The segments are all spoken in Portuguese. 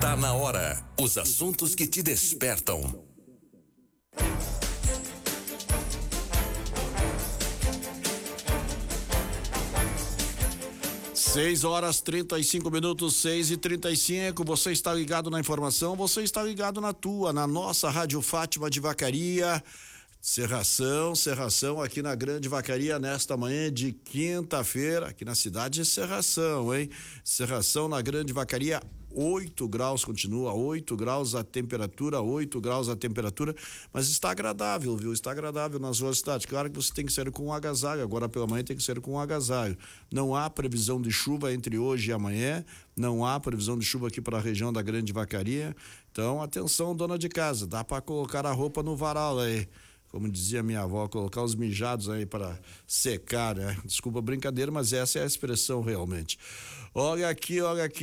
Tá na hora. Os assuntos que te despertam. Seis horas 35 minutos, 6h35. Você está ligado na informação, você está ligado na nossa Rádio Fátima de Vacaria. Serração aqui na Grande Vacaria nesta manhã de quinta-feira, aqui na cidade de Serração, hein? Serração na Grande Vacaria, 8 graus, continua 8 graus a temperatura, 8 graus a temperatura, mas está agradável, viu? Está agradável nas ruas da cidade. Claro que você tem que sair com um agasalho, agora pela manhã tem que sair com um agasalho. Não há previsão de chuva entre hoje e amanhã, não há previsão de chuva aqui para a região da Grande Vacaria. Então, atenção, dona de casa, dá para colocar a roupa no varal aí. Como dizia minha avó, colocar os mijados aí para secar, né? Desculpa a brincadeira, mas essa é a expressão realmente. Olha aqui,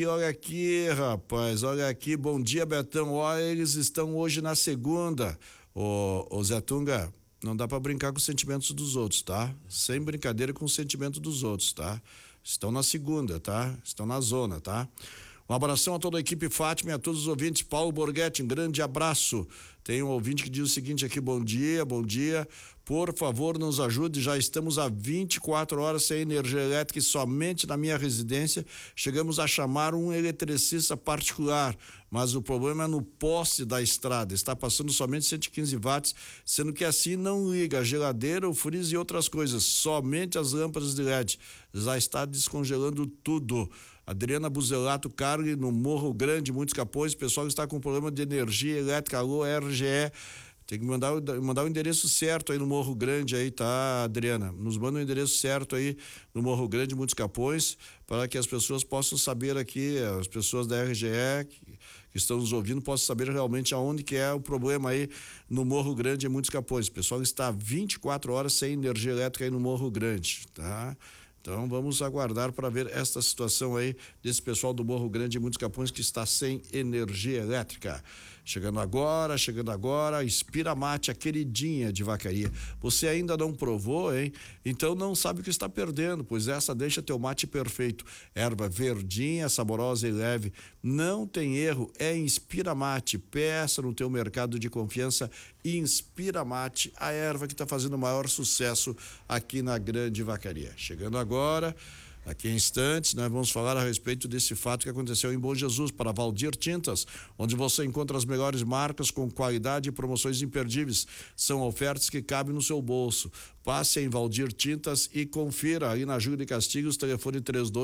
rapaz, olha aqui, bom dia, Betão. Olha, eles estão hoje na segunda. Ô Zé Tunga, não dá para brincar com os sentimentos dos outros, tá? Sem brincadeira com o sentimento dos outros, tá? Estão na segunda, tá? Estão na zona, tá? Um abração a toda a equipe Fátima e a todos os ouvintes. Paulo Borghetti, um grande abraço. Tem um ouvinte que diz o seguinte aqui: bom dia. Por favor, nos ajude. Já estamos há 24 horas sem energia elétrica e somente na minha residência chegamos a chamar um eletricista particular, mas o problema é no poste da estrada. Está passando somente 115 watts, sendo que assim não liga a geladeira, o freezer e outras coisas, somente as lâmpadas de LED. Já está descongelando tudo. Adriana Buzelato Carli, no Morro Grande, muitos Capões, o pessoal está com problema de energia elétrica, alô RGE, tem que mandar o endereço certo aí no Morro Grande aí, tá, Adriana? Nos manda o endereço certo aí no Morro Grande, muitos Capões, para que as pessoas possam saber aqui, as pessoas da RGE que estão nos ouvindo, possam saber realmente aonde que é o problema aí no Morro Grande, em muitos Capões. O pessoal está 24 horas sem energia elétrica aí no Morro Grande, tá? Então vamos aguardar para ver esta situação aí desse pessoal do Morro Grande e muitos Capões que está sem energia elétrica. Chegando agora, Inspiramate, a queridinha de Vacaria. Você ainda não provou, hein? Então não sabe o que está perdendo, pois essa deixa teu mate perfeito. Erva verdinha, saborosa e leve. Não tem erro, é Inspiramate. Peça no teu mercado de confiança Inspiramate, a erva que está fazendo o maior sucesso aqui na Grande Vacaria. Chegando agora, daqui a instantes, nós vamos falar a respeito desse fato que aconteceu em Bom Jesus, para Valdir Tintas, onde você encontra as melhores marcas com qualidade e promoções imperdíveis. São ofertas que cabem no seu bolso. Passe em Valdir Tintas e confira aí na Júlio de Castigos, telefone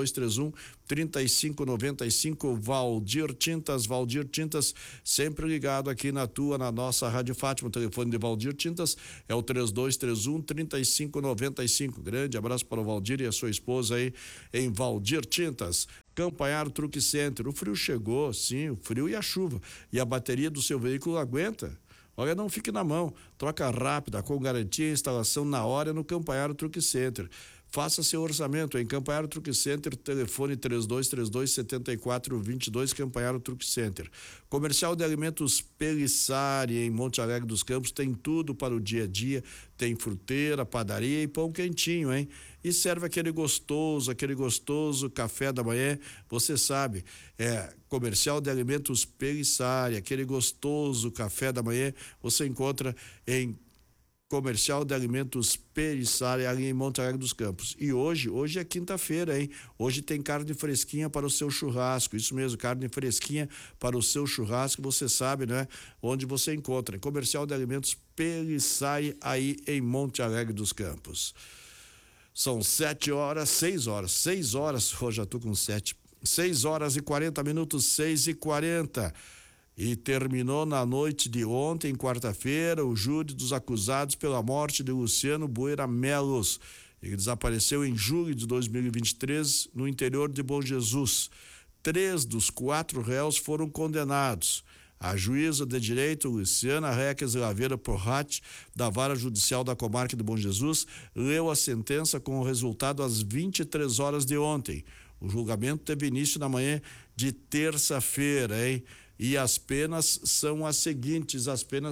3231-3595. Valdir Tintas, sempre ligado aqui na nossa Rádio Fátima. O telefone de Valdir Tintas é o 3231-3595. Grande abraço para o Valdir e a sua esposa aí em Valdir Tintas. Campanhar Truck Center, o frio chegou, sim, o frio e a chuva, e a bateria do seu veículo aguenta. Olha, não fique na mão, troca rápida, com garantia e instalação na hora no Campanharo Truck Center. Faça seu orçamento em Campanharo Truck Center, telefone 3232-7422, Campanharo Truck Center. Comercial de Alimentos Pelissari, em Monte Alegre dos Campos, tem tudo para o dia a dia, tem fruteira, padaria e pão quentinho, hein? E serve aquele gostoso café da manhã, você sabe, Comercial de Alimentos Pelissari, aquele gostoso café da manhã, você encontra em Comercial de Alimentos Pelissari, ali em Monte Alegre dos Campos. E hoje é quinta-feira, hein? Hoje tem carne fresquinha para o seu churrasco, isso mesmo, carne fresquinha para o seu churrasco, você sabe, né? Onde você encontra, Comercial de Alimentos Pelissari, aí em Monte Alegre dos Campos. São 6 horas, hoje já tô com 7, 6 horas e 40 minutos, 6h40. E terminou na noite de ontem, quarta-feira, o júri dos acusados pela morte de Luciano Bueira Melos. Ele desapareceu em julho de 2023 no interior de Bom Jesus. 3 dos 4 réus foram condenados. A juíza de direito, Luciana Reques Laveira Porrat, da Vara Judicial da Comarca de Bom Jesus, leu a sentença com o resultado às 23 horas de ontem. O julgamento teve início na manhã de terça-feira, hein? E as penas são as seguintes,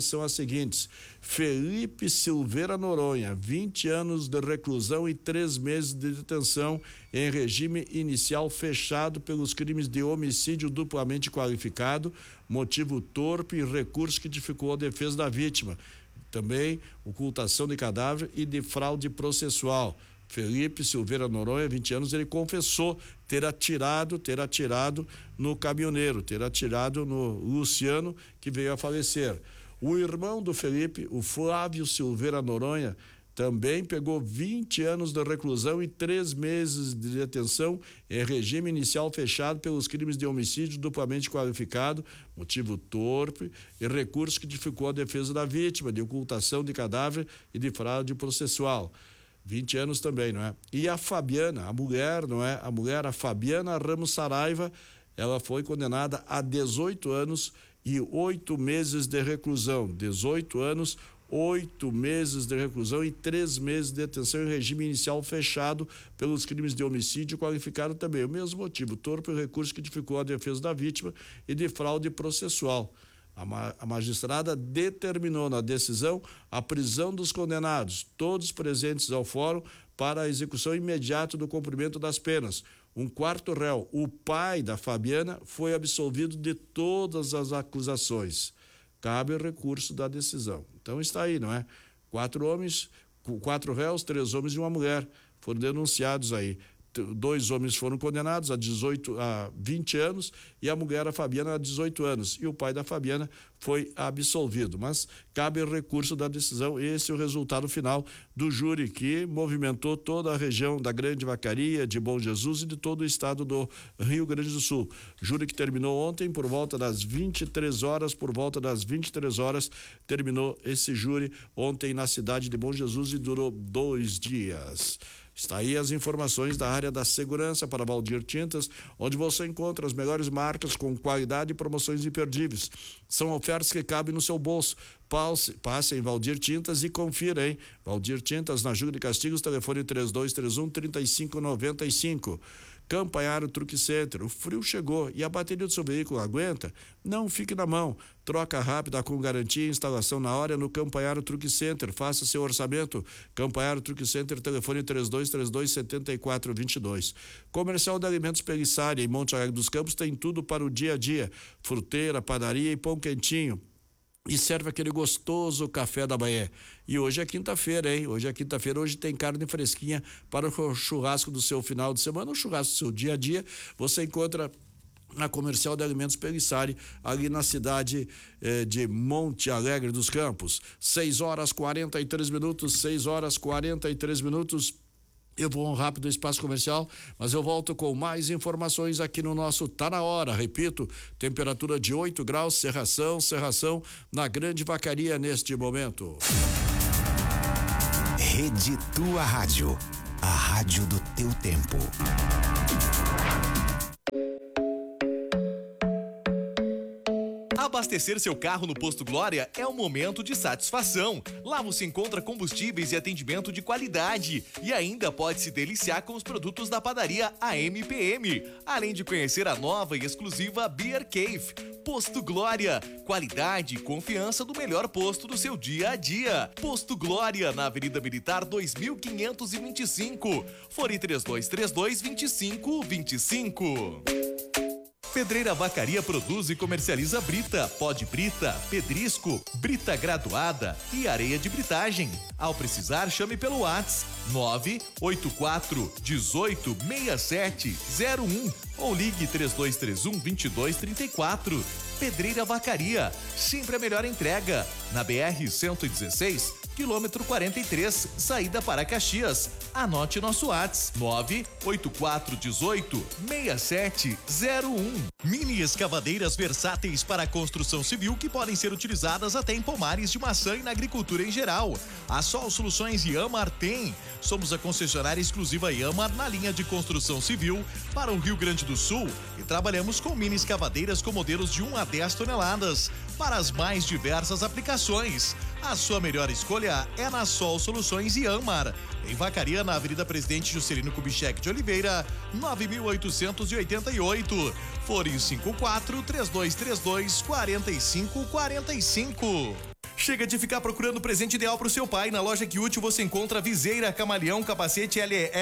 Felipe Silveira Noronha, 20 anos de reclusão e 3 meses de detenção em regime inicial fechado pelos crimes de homicídio duplamente qualificado, motivo torpe e recurso que dificultou a defesa da vítima. Também ocultação de cadáver e de fraude processual. Felipe Silveira Noronha, 20 anos, ele confessou ter atirado no caminhoneiro, ter atirado no Luciano, que veio a falecer. O irmão do Felipe, o Flávio Silveira Noronha, também pegou 20 anos de reclusão e 3 meses de detenção em regime inicial fechado pelos crimes de homicídio duplamente qualificado, motivo torpe e recurso que dificultou a defesa da vítima, de ocultação de cadáver e de fraude processual. 20 anos também, não é? E a Fabiana, a mulher, não é? A Fabiana Ramos Saraiva, ela foi condenada a 18 anos e 8 meses de reclusão. 18 anos, 8 meses de reclusão e 3 meses de detenção em regime inicial fechado pelos crimes de homicídio qualificado também. O mesmo motivo, torpe recurso que dificultou a defesa da vítima e de fraude processual. A magistrada determinou na decisão a prisão dos condenados, todos presentes ao fórum, para a execução imediata do cumprimento das penas. Um quarto réu, o pai da Fabiana, foi absolvido de todas as acusações. Cabe recurso da decisão. Então está aí, não é? 4 réus, 3 homens e uma mulher foram denunciados aí. 2 homens foram condenados a 20 anos e a mulher, a Fabiana, a 18 anos. E o pai da Fabiana foi absolvido. Mas cabe recurso da decisão. Esse é o resultado final do júri que movimentou toda a região da Grande Vacaria, de Bom Jesus e de todo o estado do Rio Grande do Sul. Júri que terminou ontem por volta das 23 horas. Terminou esse júri ontem na cidade de Bom Jesus e durou 2 dias. Está aí as informações da área da segurança para Valdir Tintas, onde você encontra as melhores marcas com qualidade e promoções imperdíveis. São ofertas que cabem no seu bolso. Passe em Valdir Tintas e confira, hein? Valdir Tintas, na Júlio de Castigos, telefone 3231-3595. Campanharo Truck Center, o frio chegou e a bateria do seu veículo aguenta? Não fique na mão. Troca rápida com garantia e instalação na hora no Campanharo Truck Center. Faça seu orçamento. Campanharo Truck Center, telefone 3232-7422. Comercial de Alimentos Pelissari, em Monte Alegre dos Campos, tem tudo para o dia a dia. Fruteira, padaria e pão quentinho. E serve aquele gostoso café da manhã. E hoje é quinta-feira, hein? Hoje tem carne fresquinha para o churrasco do seu final de semana, o churrasco do seu dia a dia. Você encontra na Comercial de Alimentos Pelissari, ali na cidade de Monte Alegre dos Campos. 6h43. Eu vou um rápido espaço comercial, mas eu volto com mais informações aqui no nosso Tá Na Hora. Repito, temperatura de 8 graus, Serração na Grande Vacaria neste momento. Rede Tua Rádio, a rádio do teu tempo. Abastecer seu carro no Posto Glória é um momento de satisfação. Lá você encontra combustíveis e atendimento de qualidade. E ainda pode se deliciar com os produtos da padaria AMPM. Além de conhecer a nova e exclusiva Beer Cave. Posto Glória. Qualidade e confiança do melhor posto do seu dia a dia. Posto Glória, na Avenida Militar 2525. Fone 3232-2525. Pedreira Vacaria produz e comercializa brita, pó de brita, pedrisco, brita graduada e areia de britagem. Ao precisar, chame pelo WhatsApp 984 18 6701 ou ligue 3231-2234. Pedreira Vacaria, sempre a melhor entrega. Na BR-116, quilômetro 43, saída para Caxias. Anote nosso WhatsApp 98418-6701. Mini escavadeiras versáteis para construção civil que podem ser utilizadas até em pomares de maçã e na agricultura em geral. A Sol Soluções Iamar tem. Somos a concessionária exclusiva Iamar na linha de construção civil para o Rio Grande do Sul e trabalhamos com mini escavadeiras com modelos de 1 a 10 toneladas para as mais diversas aplicações. A sua melhor escolha é na Sol Soluções e Amar. Em Vacaria, na Avenida Presidente Juscelino Kubitschek de Oliveira, 9.888. Fone 54-3232-4545. Chega de ficar procurando o presente ideal para o seu pai. Na loja Que Útil você encontra viseira, camaleão, capacete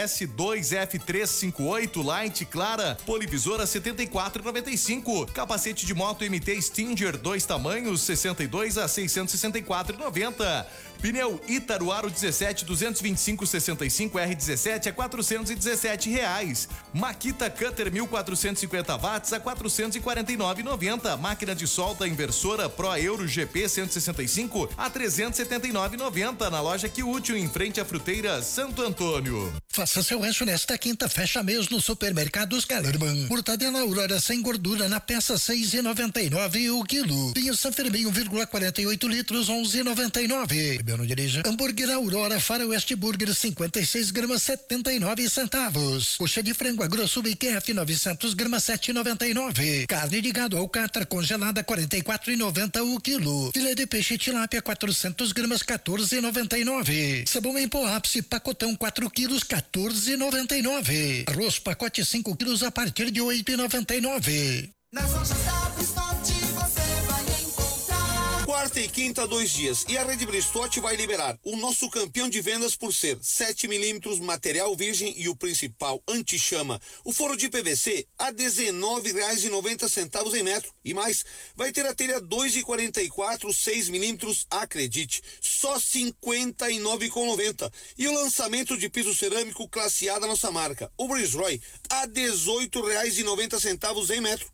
LS2F358, Light, Clara, polivisora R$74,95. Capacete de moto MT Stinger, 2 tamanhos, 62 a 664,90. Pneu Ítaro Aro 17 225/65 R17 a R$417. Makita Cutter 1450 watts a R$449,90. Máquina de solda inversora Pro Euro GP 165 a R$379,90 na loja Que Útil, em frente à fruteira Santo Antônio. Faça seu rancho nesta quinta, fecha mês no Supermercados Kellerman. Mortadela Aurora sem gordura na peça R$6,99 o quilo. Vinho Sanfermin 1,48 litros 11,99. Não dirija. Hambúrguer Aurora Faroeste Burger 56 gramas 79 centavos. Coxa de frango a grosso BQF 900 gramas 7,99. Carne de gado alcatra congelada 44,90 o quilo. Filé de peixe tilápia 400 gramas 14,99. Sabão em pó ápice pacotão 4 quilos 14,99. Arroz pacote 5 quilos a partir de 8,99. Nas lojas da Bristote você vai encontrar quarta e quinta, 2 dias. E a Rede Bristote vai liberar o nosso campeão de vendas por ser 7 milímetros, material virgem e o principal, anti-chama. O forro de PVC a R$19,90 em metro. E mais, vai ter a telha 2,44, 6 milímetros, acredite, só R$59,90. E o lançamento de piso cerâmico classe A da nossa marca, o Brisroy, a R$18,90 em metro.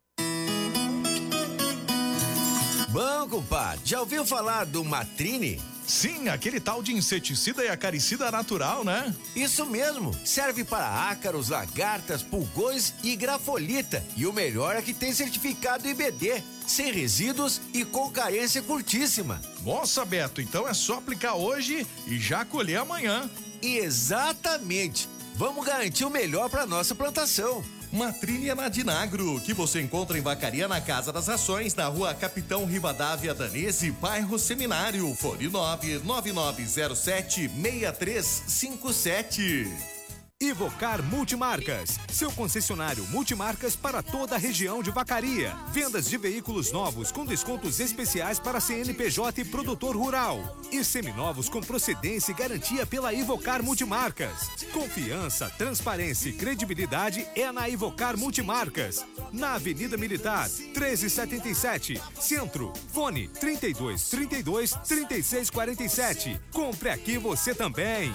Bom, compadre, já ouviu falar do Matrine? Sim, aquele tal de inseticida e acaricida natural, né? Isso mesmo, serve para ácaros, lagartas, pulgões e grafolita. E o melhor é que tem certificado IBD, sem resíduos e com carência curtíssima. Nossa, Beto, então é só aplicar hoje e já colher amanhã. Exatamente, vamos garantir o melhor para nossa plantação. Matrine é na Dinagro, que você encontra em Vacaria, na Casa das Rações, na Rua Capitão Rivadavia Danese, bairro Seminário, fone 99907-6357. Ivocar Multimarcas, seu concessionário multimarcas para toda a região de Vacaria. Vendas de veículos novos com descontos especiais para CNPJ e produtor rural. E seminovos com procedência e garantia pela Ivocar Multimarcas. Confiança, transparência e credibilidade é na Ivocar Multimarcas. Na Avenida Militar, 1377, Centro. Fone 3232-3647. Compre aqui você também.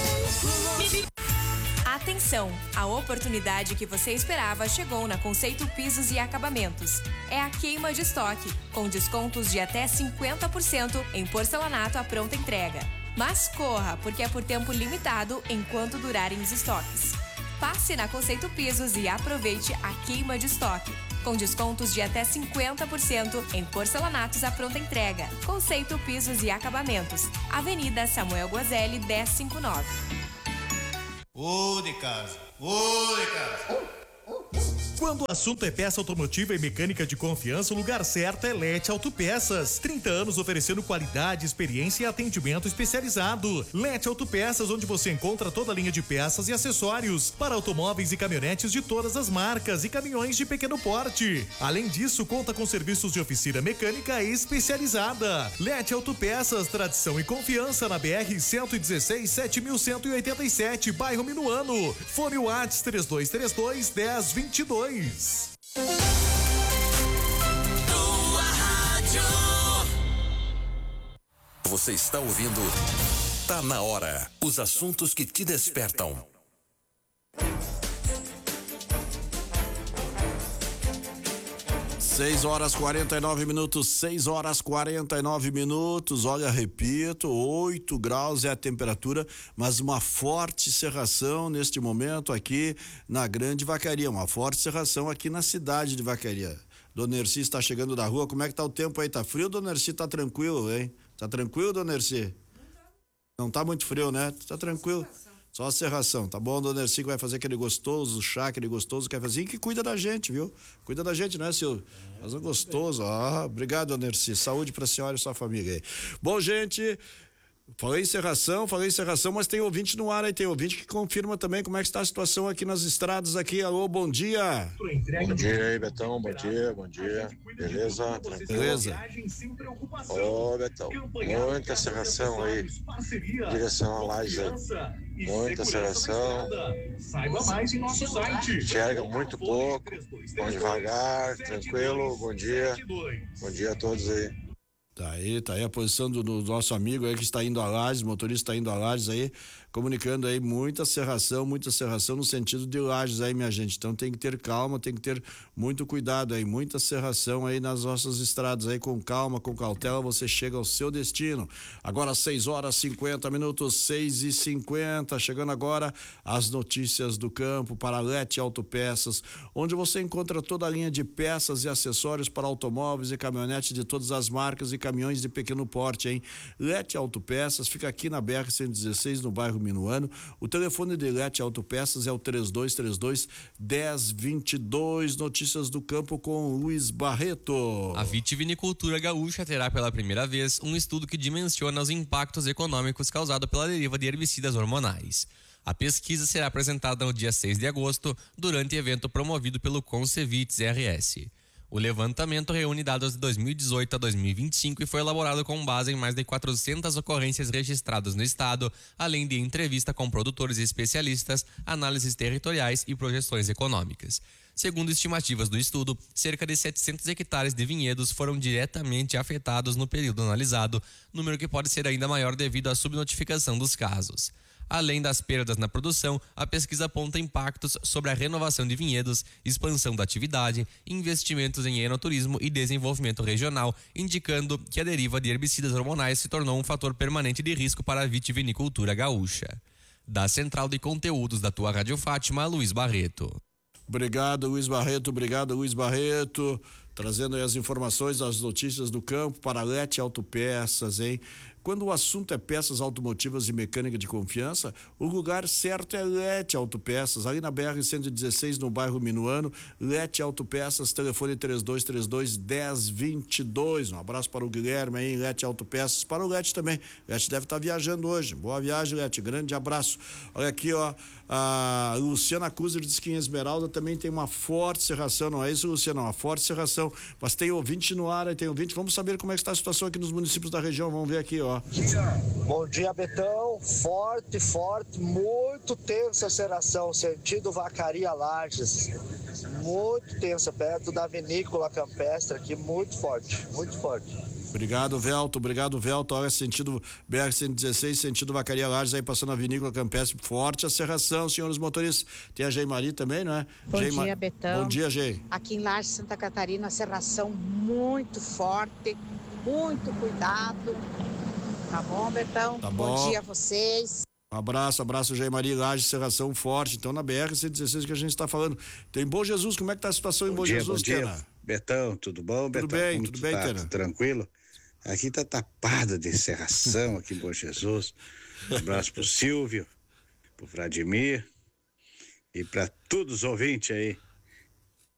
Atenção! A oportunidade que você esperava chegou na Conceito Pisos e Acabamentos. É a queima de estoque, com descontos de até 50% em porcelanato à pronta entrega. Mas corra, porque é por tempo limitado enquanto durarem os estoques. Passe na Conceito Pisos e aproveite a queima de estoque, com descontos de até 50% em porcelanatos à pronta entrega. Conceito Pisos e Acabamentos, Avenida Samuel Guazelli, 1059. Ô de casa. Quando o assunto é peça automotiva e mecânica de confiança, o lugar certo é Lete Autopeças. 30 anos oferecendo qualidade, experiência e atendimento especializado. Lete Autopeças, onde você encontra toda a linha de peças e acessórios para automóveis e caminhonetes de todas as marcas e caminhões de pequeno porte. Além disso, conta com serviços de oficina mecânica especializada. Lete Autopeças, tradição e confiança na BR-116, 7187, bairro Minuano. Fone WhatsApp 3232-1022. Tua rádio. Você está ouvindo Tá na Hora. Os assuntos que te despertam. Seis horas 49 minutos, 6 horas 49 minutos. Olha, repito, 8 graus é a temperatura, mas uma forte cerração neste momento aqui na Grande Vacaria, uma forte cerração aqui na cidade de Vacaria. Dona Erci está chegando da rua, como é que tá o tempo aí? Tá frio, Dona Erci? Tá tranquilo, hein? Tá tranquilo, Dona Erci? Não tá muito frio, né? Tá tranquilo. Só a serração, tá bom, dona Erci, que vai fazer aquele gostoso chá, aquele gostoso cafezinho, que cuida da gente, viu? Cuida da gente, né, Silvio? Mas é gostoso, obrigado, dona Erci, saúde pra senhora e sua família aí. Bom, gente, falei encerração, mas tem ouvinte no ar aí, tem ouvinte que confirma também como é que está a situação aqui nas estradas aqui. Alô, bom dia. Bom dia aí, Betão, bom dia. Beleza? Tranquilo? Beleza. Ô, Betão, muita serração aí, direção a Laje, muita serração, enxerga muito pouco, vão devagar, tranquilo, bom dia a todos aí. Tá aí a posição do nosso amigo aí que está indo a Lages, motorista está indo a Lages aí, comunicando aí muita serração no sentido de Lages aí, minha gente. Então tem que ter calma, tem que ter muito cuidado aí, muita serração aí nas nossas estradas aí, com calma, com cautela, você chega ao seu destino. Agora 6h50, 6h50, chegando agora as notícias do campo para a Lete Autopeças, onde você encontra toda a linha de peças e acessórios para automóveis e caminhonetes de todas as marcas e caminhões de pequeno porte, hein? Lete Autopeças fica aqui na BR-116, no bairro Minuano. O telefone de Lete Autopeças é o 3232-1022. Notícias do campo com Luiz Barreto. A vitivinicultura gaúcha terá pela primeira vez um estudo que dimensiona os impactos econômicos causados pela deriva de herbicidas hormonais. A pesquisa será apresentada no dia 6 de agosto, durante evento promovido pelo Concevits RS. O levantamento reúne dados de 2018 a 2025 e foi elaborado com base em mais de 400 ocorrências registradas no estado, além de entrevista com produtores e especialistas, análises territoriais e projeções econômicas. Segundo estimativas do estudo, cerca de 700 hectares de vinhedos foram diretamente afetados no período analisado, número que pode ser ainda maior devido à subnotificação dos casos. Além das perdas na produção, a pesquisa aponta impactos sobre a renovação de vinhedos, expansão da atividade, investimentos em enoturismo e desenvolvimento regional, indicando que a deriva de herbicidas hormonais se tornou um fator permanente de risco para a vitivinicultura gaúcha. Da Central de Conteúdos da tua Rádio Fátima, Luiz Barreto. Obrigado, Luiz Barreto. Trazendo aí as informações, as notícias do campo para a Lete Autopeças, hein? Quando o assunto é peças automotivas e mecânica de confiança, o lugar certo é Lete Autopeças, ali na BR-116, no bairro Minuano. Lete Autopeças, telefone 3232-1022. Um abraço para o Guilherme aí, Lete Autopeças, para o Lete também. Lete deve estar viajando hoje. Boa viagem, Lete, grande abraço. Olha aqui, ó, a Luciana Cuser diz que em Esmeralda também tem uma forte serração, não é isso, Luciana? Uma forte serração, mas tem ouvinte no ar, vamos saber como é que está a situação aqui nos municípios da região, vamos ver aqui, ó. Bom dia, Betão. Forte, muito tensa a serração, sentido Vacaria Lages. Muito tensa, perto da vinícola campestre aqui, muito forte. Obrigado, Velto. Olha, sentido BR-116, sentido Vacaria Lages, aí passando a vinícola campestre, forte a serração, senhores motoristas. Tem a Geimari também, não é? Bom dia, Betão. Bom dia, Gei. Aqui em Lages, Santa Catarina, a serração muito forte, muito cuidado. Tá bom, Betão? Tá bom. Bom dia a vocês. Abraço, Jair Maria Lages, serração forte. Então, na BR-116 que a gente está falando. Tem Bom Jesus, como é que tá a situação em Bom Jesus, Tena? Betão, tudo bom, Betão? Tudo bem, Tena? Tudo tranquilo? Aqui tá tapado de serração aqui em Bom Jesus. Um abraço pro Silvio, pro Vladimir e para todos os ouvintes aí